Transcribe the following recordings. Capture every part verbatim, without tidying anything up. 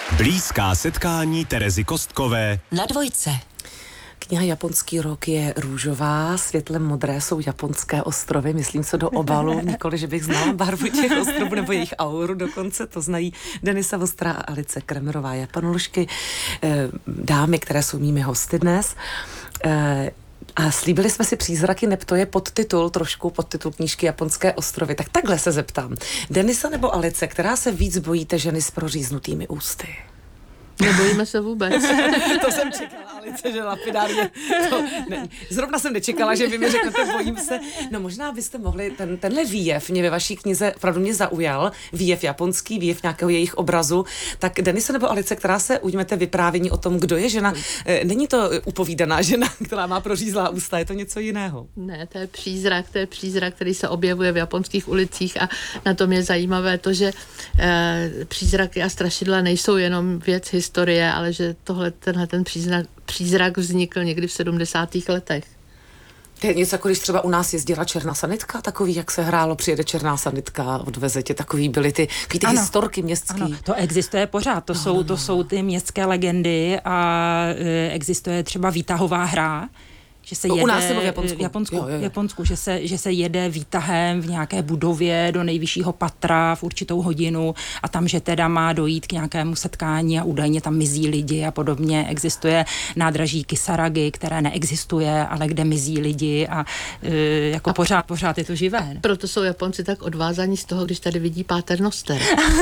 Blízká setkání Terezy Kostkové na Dvojce. Kniha Japonský rok je růžová, světle modré jsou japonské ostrovy, myslím se do obalu, nikoli, že bych znala barvu těch ostrovů nebo jejich auru, dokonce to znají Denisa Vostrá a Alice Kremerová, japanoložky, dámy, které jsou mými hosty dnes. A slíbili jsme si Přízraky neb, to je podtitul, trošku podtitul knížky Japonské ostrovy. Tak takhle se zeptám. Denisa nebo Alice, která se víc bojíte ženy s proříznutými ústy? Nebojíme se vůbec. To jsem čekala, Alice, že lapidárně. To, ne, zrovna jsem nečekala, že vy mi řeknete, bojím se. No možná byste mohli, ten, tenhle výjev mě ve vaší knize opravdu mě zaujal, výjev japonský, výjev nějakého jejich obrazu. Tak Denisa nebo Alice, která se ujmete vyprávění o tom, kdo je žena, není to upovídaná žena, která má prořízlá ústa, je to něco jiného? Ne, to je přízrak, to je přízrak, který se objevuje v japonských ulicích a na tom je zajímavé to, že eh, přízraky a strašidla nejsou jenom věc historie, ale že tohle, tenhle ten přízrak, přízrak vznikl někdy v sedmdesátých letech. To je něco, jako když třeba u nás jezdila černá sanitka, takový, jak se hrálo, přijede černá sanitka, odveze tě, takový byly ty, ty historky městský. Ano, to existuje pořád, to, no, jsou, no. to jsou ty městské legendy a e, existuje třeba výtahová hra, že se jede, u nás nebo v Japonsku? V Japonsku, jo, jo, jo. Japonsku že, se, že se jede výtahem v nějaké budově do nejvyššího patra v určitou hodinu a tam, že teda má dojít k nějakému setkání a údajně tam mizí lidi a podobně. Existuje nádraží Kisaragi, které neexistuje, ale kde mizí lidi a e, jako a pořád, pořád je to živé. Proto jsou Japonci tak odvázaní z toho, když tady vidí Paternoster.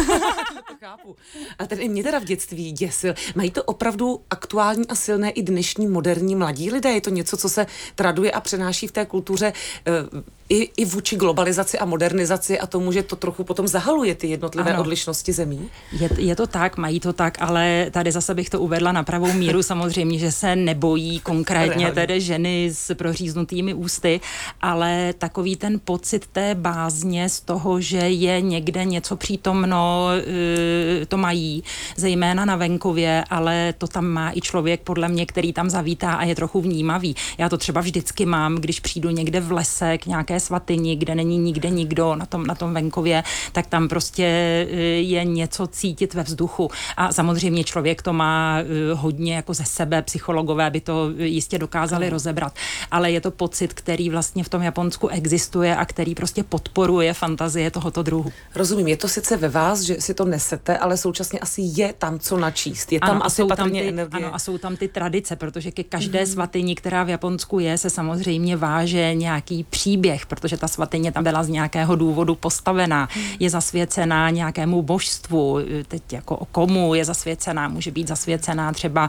To chápu. A tady mě teda v dětství děsil. Mají to opravdu aktuální a silné i dnešní moderní mladí lidé? Je to něco, co se traduje a přenáší v té kultuře uh, i, i vůči globalizaci a modernizaci a tomu, že to trochu potom zahaluje ty jednotlivé ano. odlišnosti zemí? Je, je to tak, mají to tak, ale tady zase bych to uvedla na pravou míru. Samozřejmě, že se nebojí konkrétně tedy ženy s proříznutými ústy, ale takový ten pocit té bázně z toho, že je někde něco přítomno, uh, to mají, zejména na venkově, ale to tam má i člověk, podle mě, který tam zavítá a je trochu vnímavý. Já to třeba vždycky mám, když přijdu někde v lese k nějaké svatyni, kde není nikde nikdo na tom, na tom venkově, tak tam prostě je něco cítit ve vzduchu. A samozřejmě člověk to má hodně jako ze sebe, psychologové by to jistě dokázali rozebrat, ale je to pocit, který vlastně v tom Japonsku existuje a který prostě podporuje fantazie tohoto druhu. Rozumím, je to sice ve vás, že si to nesete, ale současně asi je tam co načíst. Je tam ano, asi patrně ty, energie. Ano, a jsou tam ty tradice, protože ke každé mm. svatyni, která v Japonsku je, se samozřejmě váže nějaký příběh, protože ta svatyně tam byla z nějakého důvodu postavená, je zasvěcená nějakému božstvu, teď jako o komu je zasvěcená, může být zasvěcená třeba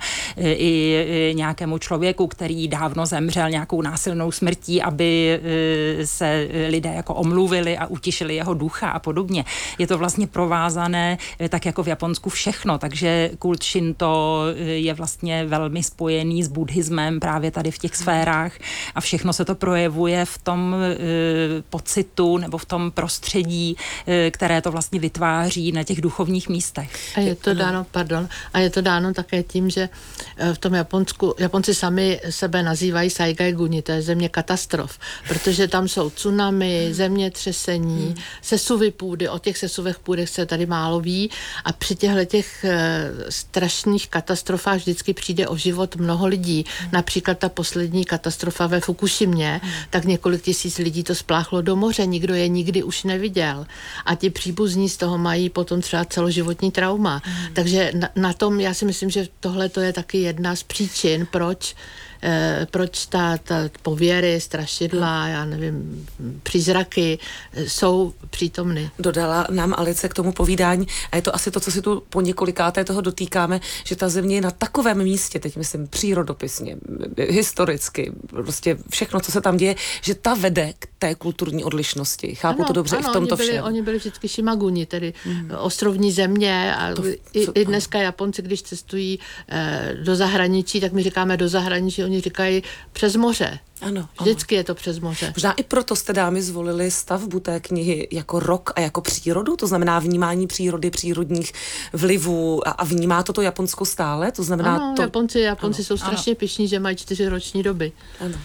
i nějakému člověku, který dávno zemřel nějakou násilnou smrtí, aby se lidé jako omluvili a utišili jeho ducha a podobně. Je to vlastně provázané tak jako v Japonsku všechno, takže kult Shinto je vlastně velmi spojený s buddhismem právě tady v těch sférách a všechno se to projevuje v tom e, pocitu nebo v tom prostředí, e, které to vlastně vytváří na těch duchovních místech. A je to dáno, pardon, a je to dáno také tím, že v tom Japonsku, Japonci sami sebe nazývají Saigai Guni, to je země katastrof, protože tam jsou tsunami, zemětřesení, hmm. sesuvy půdy, o těch sesuvech půdech se tady málo ví a při těchto těch e, strašných katastrofách vždycky přijde o život mnoho lidí. Hmm. Například ta poslední katastrofa ve Fukushimě, hmm. tak několik tisíc lidí to spláchlo do moře, nikdo je nikdy už neviděl. A ti příbuzní z toho mají potom třeba celoživotní trauma. Hmm. Takže na, na tom já si myslím, že tohle to je taky jedna z příčin, proč Eh, proč ta, ta pověry, strašidla, já nevím, přízraky eh, jsou přítomny. Dodala nám Alice k tomu povídání a je to asi to, co si tu po několikáté toho dotýkáme, že ta země je na takovém místě, teď myslím přírodopisně, historicky, prostě všechno, co se tam děje, že ta vede k té kulturní odlišnosti. Chápu ano, to dobře ano, i v tomto oni byli, všem. Oni byli vždycky Shimaguni, tedy mm. ostrovní země a to, i, i dneska Japonci, když cestují eh, do zahraničí, tak my říkáme do zahraničí, oni říkají přes moře. Ano, Vždycky ano. je to přes moře. Možná i proto jste, dámy, zvolili stavbu té knihy jako rok a jako přírodu, to znamená vnímání přírody, přírodních vlivů a, a vnímá to to Japonsko stále? To znamená ano, to... Japonci, Japonci ano, jsou strašně ano. pyšní, že mají čtyři roční doby. Ano.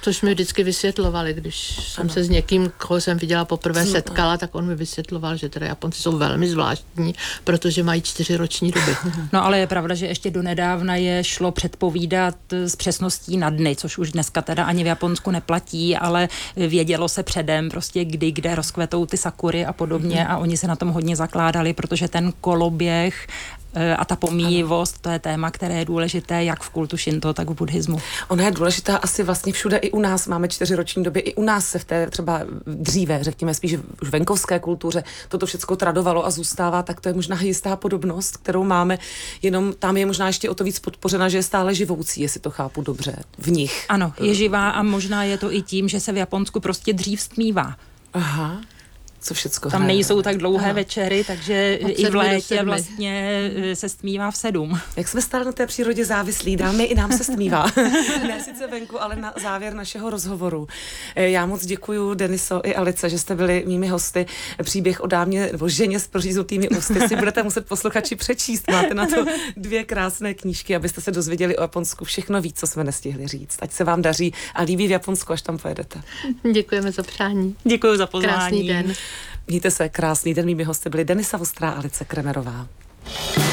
Což mi vždycky vysvětlovali, když jsem ano. se s někým, koho jsem viděla poprvé, setkala, tak on mi vysvětloval, že teda Japonci jsou velmi zvláštní, protože mají čtyři roční doby. No ale je pravda, že ještě donedávna je šlo předpovídat s přesností na dny, což už dneska teda ani v Japonsku neplatí, ale vědělo se předem prostě kdy, kde rozkvetou ty sakury a podobně mm. a oni se na tom hodně zakládali, protože ten koloběh a ta pomíjivost, to je téma, které je důležité jak v kultu šinto, tak v buddhismu. Ona je důležitá asi vlastně všude, i u nás máme čtyři roční doby, i u nás se v té třeba dříve, řekněme spíš už venkovské kultuře, toto všechno tradovalo a zůstává, tak to je možná jistá podobnost, kterou máme, jenom tam je možná ještě o to víc podpořena, že je stále živoucí, jestli to chápu dobře, v nich. Ano, je živá a možná je to i tím, že se v Japonsku prostě dřív stmívá. Aha. Co všecko Tam hraje. nejsou tak dlouhé Ano. večery, takže Od i v létě sedmi. vlastně se stmívá v sedm. Jak jsme stále na té přírodě závislí, dámy, i nám se stmívá. Ne sice venku, ale na závěr našeho rozhovoru. Já moc děkuju Deniso i Alice, že jste byli mými hosty. Příběh o dámě nebo ženě s proříznutými ústy si budete muset posluchači přečíst. Máte na to dvě krásné knížky, abyste se dozvěděli o Japonsku všechno víc, co jsme nestihli říct. Ať se vám daří a líbí v Japonsku, až tam pojedete. Děkujeme za přání. Děkuji za pozvání. Krásný den. Mějte se, krásný den. Mými hosty byli Denisa Vostrá a Alice Kremerová.